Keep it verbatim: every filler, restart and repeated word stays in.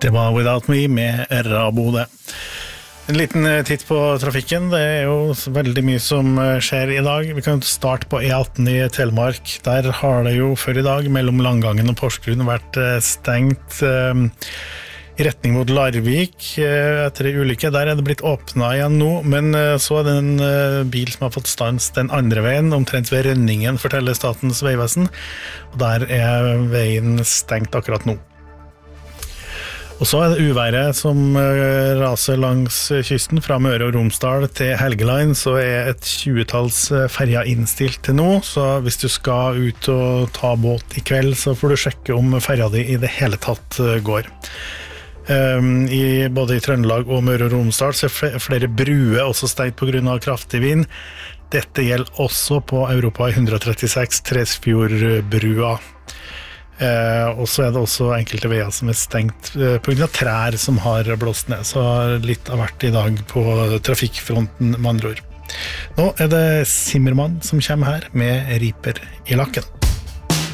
Det var Without Me med Rabo det. En liten titt på trafikken. Det er jo veldig mye som skjer i dag. Vi kan starte på E atten i Telemark. Der har det jo før i dag mellom Langangen og Porsgrunn vært stengt um, i retning mot Larvik etter en ulykke. Der er det blitt åpnet igjen nå, men så er det en bil som har fått stans den andre veien, omtrent ved Rønningen, forteller Statens vegvesen. Og der er veien stengt akkurat nå. Og så er det uværet som raser langs kysten fra Møre og Romsdal til Helgeland, så er et tjuetalls ferger innstilt til nå, så hvis du skal ut og ta båt i kveld, så får du sjekke om ferja di i det hele tatt går. Um, i, både i Trøndelag og Møre og Romsdal så er flere bruer også stengt på grunn av kraftig vind. Dette gjelder også på Europa one thirty-six Tresfjordbrua. Uh, og så er det også enkelte veier som er stengt uh, på grunn av trær som har blåst ned, så litt av hvert i dag på trafikkfronten med andre ord. Nå er det Zimmermann som kommer her med Riper i lakken.